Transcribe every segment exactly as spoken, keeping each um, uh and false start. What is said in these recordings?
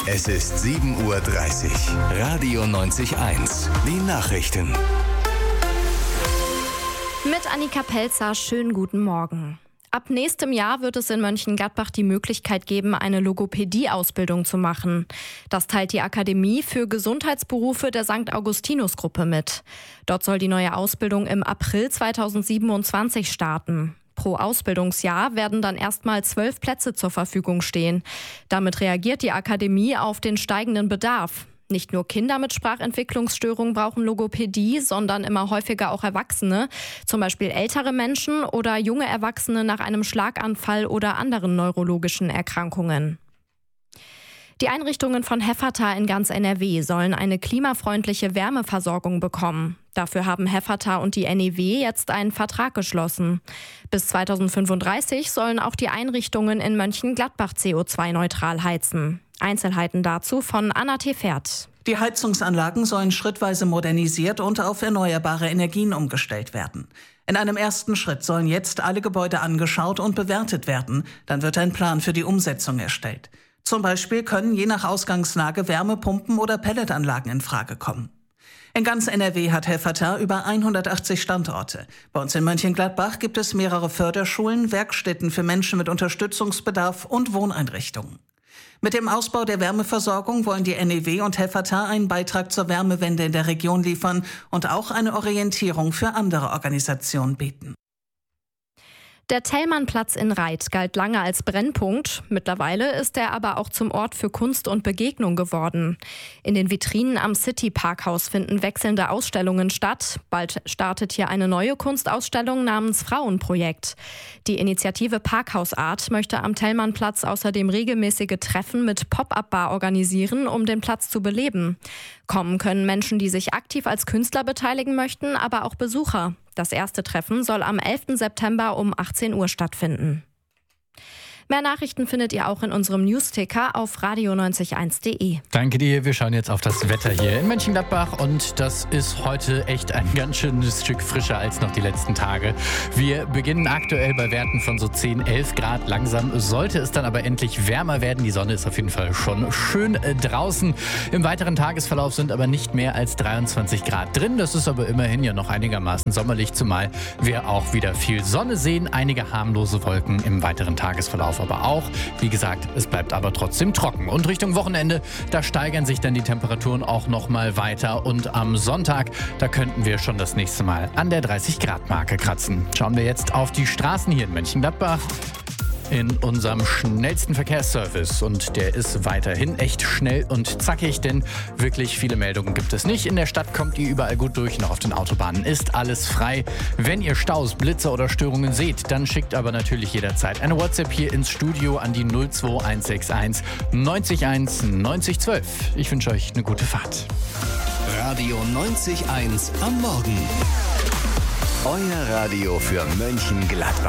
Es ist sieben Uhr dreißig. Radio neunzig eins. Die Nachrichten. Mit Annika Pelzer, schönen guten Morgen. Ab nächstem Jahr wird es in Mönchengladbach die Möglichkeit geben, eine Logopädie-Ausbildung zu machen. Das teilt die Akademie für Gesundheitsberufe der Sankt Augustinus-Gruppe mit. Dort soll die neue Ausbildung im April zweitausendsiebenundzwanzig starten. Pro Ausbildungsjahr werden dann erstmal zwölf Plätze zur Verfügung stehen. Damit reagiert die Akademie auf den steigenden Bedarf. Nicht nur Kinder mit Sprachentwicklungsstörungen brauchen Logopädie, sondern immer häufiger auch Erwachsene, zum Beispiel ältere Menschen oder junge Erwachsene nach einem Schlaganfall oder anderen neurologischen Erkrankungen. Die Einrichtungen von Hefferta in ganz N R W sollen eine klimafreundliche Wärmeversorgung bekommen. Dafür haben Hefferta und die N E W jetzt einen Vertrag geschlossen. Bis zweitausendfünfunddreißig sollen auch die Einrichtungen in Mönchengladbach C O zwei neutral heizen. Einzelheiten dazu von Anna Tefert. Die Heizungsanlagen sollen schrittweise modernisiert und auf erneuerbare Energien umgestellt werden. In einem ersten Schritt sollen jetzt alle Gebäude angeschaut und bewertet werden. Dann wird ein Plan für die Umsetzung erstellt. Zum Beispiel können je nach Ausgangslage Wärmepumpen oder Pelletanlagen in Frage kommen. In ganz N R W hat Hefferta über hundertachtzig Standorte. Bei uns in Mönchengladbach gibt es mehrere Förderschulen, Werkstätten für Menschen mit Unterstützungsbedarf und Wohneinrichtungen. Mit dem Ausbau der Wärmeversorgung wollen die N E W und Hefferta einen Beitrag zur Wärmewende in der Region liefern und auch eine Orientierung für andere Organisationen bieten. Der Thälmannplatz in Reit galt lange als Brennpunkt. Mittlerweile ist er aber auch zum Ort für Kunst und Begegnung geworden. In den Vitrinen am City Parkhaus finden wechselnde Ausstellungen statt. Bald startet hier eine neue Kunstausstellung namens Frauenprojekt. Die Initiative Parkhausart möchte am Thälmannplatz außerdem regelmäßige Treffen mit Pop-up-Bar organisieren, um den Platz zu beleben. Kommen können Menschen, die sich aktiv als Künstler beteiligen möchten, aber auch Besucher. Das erste Treffen soll am elften September um achtzehn Uhr stattfinden. Mehr Nachrichten findet ihr auch in unserem Newsticker auf radio neunzig eins punkt de. Danke dir. Wir schauen jetzt auf das Wetter hier in Mönchengladbach und das ist heute echt ein ganz schönes Stück frischer als noch die letzten Tage. Wir beginnen aktuell bei Werten von so zehn, elf Grad. Langsam sollte es dann aber endlich wärmer werden. Die Sonne ist auf jeden Fall schon schön draußen. Im weiteren Tagesverlauf sind aber nicht mehr als dreiundzwanzig Grad drin. Das ist aber immerhin ja noch einigermaßen sommerlich, zumal wir auch wieder viel Sonne sehen. Einige harmlose Wolken im weiteren Tagesverlauf aber auch. Wie gesagt, es bleibt aber trotzdem trocken. Und Richtung Wochenende, da steigern sich dann die Temperaturen auch noch mal weiter. Und am Sonntag, da könnten wir schon das nächste Mal an der dreißig Grad Marke kratzen. Schauen wir jetzt auf die Straßen hier in Mönchengladbach. In unserem schnellsten Verkehrsservice und der ist weiterhin echt schnell und zackig, denn wirklich viele Meldungen gibt es nicht. In der Stadt kommt ihr überall gut durch, noch auf den Autobahnen ist alles frei. Wenn ihr Staus, Blitzer oder Störungen seht, dann schickt aber natürlich jederzeit eine WhatsApp hier ins Studio an die null zwei eins sechs eins neunzig eins neunzig zwölf. Ich wünsche euch eine gute Fahrt. Radio neunzig eins am Morgen. Euer Radio für Mönchengladbach.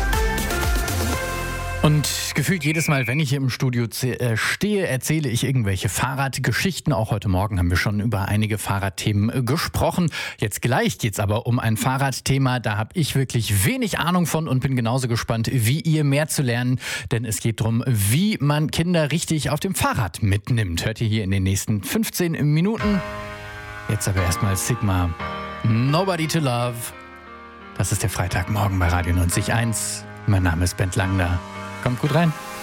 Und gefühlt jedes Mal, wenn ich hier im Studio stehe, erzähle ich irgendwelche Fahrradgeschichten. Auch heute Morgen haben wir schon über einige Fahrradthemen gesprochen. Jetzt gleich geht's aber um ein Fahrradthema. Da habe ich wirklich wenig Ahnung von und bin genauso gespannt wie ihr, mehr zu lernen. Denn es geht darum, wie man Kinder richtig auf dem Fahrrad mitnimmt. Hört ihr hier in den nächsten fünfzehn Minuten. Jetzt aber erstmal Sigma, Nobody to Love. Das ist der Freitagmorgen bei Radio neunzig eins. Mein Name ist Bent Langner. Kommt gut rein.